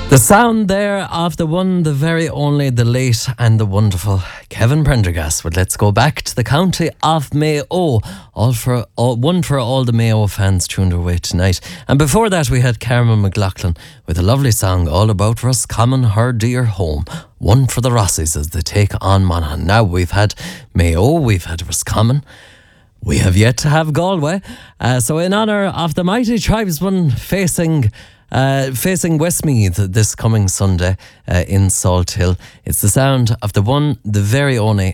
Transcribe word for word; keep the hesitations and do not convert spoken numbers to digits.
The sound there of the one, the very only, the late and the wonderful Kevin Prendergast. But let's go back to the county of Mayo. All for all, one for all the Mayo fans tuned away tonight. And before that, we had Carmen McLaughlin with a lovely song all about Roscommon, her dear home. One for the Rossies as they take on Monaghan. Now we've had Mayo, we've had Roscommon. We have yet to have Galway. Uh, so in honour of the mighty tribesmen facing Uh, facing Westmeath this coming Sunday uh, in Salt Hill. It's the sound of the one, the very only